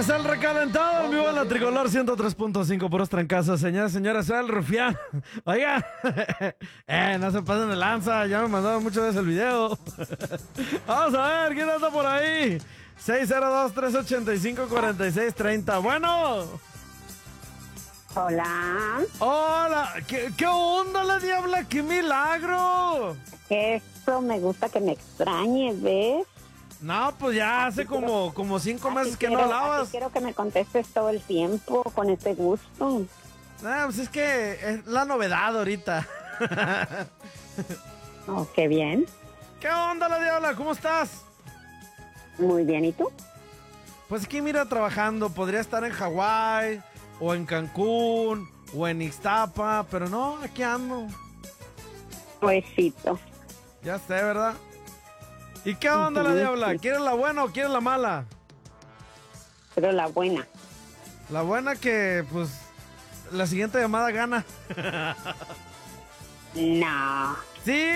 Es el recalentado en vivo en la Tricolor 103.5, puros trancazos. Señoras y señores, soy el Rufián. Oiga, no se pasen de lanza, ya me mandaron muchas veces el video. Vamos a ver, ¿quién anda por ahí? 602-385-4630. Bueno. Hola. Hola, ¿qué onda la diabla? ¡Qué milagro! Eso me gusta que me extrañes, ¿ves? No, pues ya hace como 5 meses que no hablabas. Quiero que me contestes todo el tiempo con ese gusto. Pues es que es la novedad ahorita. Oh, qué bien. ¿Qué onda la diabla? ¿Cómo estás? Muy bien, ¿y tú? Pues aquí mira, trabajando. Podría estar en Hawái, o en Cancún, o en Ixtapa, pero no, aquí ando. Puesito. Ya sé, ¿verdad? ¿Y qué onda la diabla? ¿Quieres la buena o quieres la mala? Pero la buena. La buena que, pues, la siguiente llamada gana. No. ¿Sí?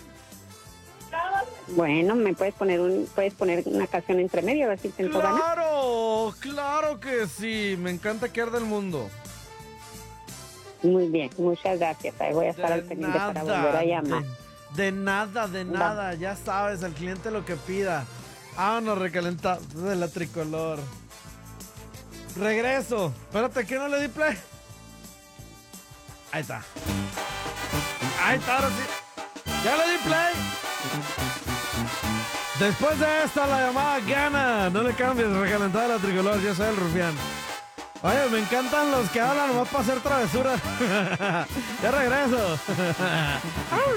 Bueno, me puedes poner una canción entre medio, a ver si intento ganar. ¡Claro que sí! Me encanta que arda el mundo. Muy bien, muchas gracias. Ahí voy a estar al pendiente para volver a llamar. De nada, ya sabes, al cliente lo que pida. Vámonos, recalentados de la Tricolor. Regreso. Espérate, ¿que no le di play? Ahí está, ahora sí. Ya le di play. Después de esta, la llamada gana. No le cambies, recalentada de la Tricolor. Yo soy el Rufián. Oye, me encantan los que hablan nomás para hacer travesuras. Ya regreso.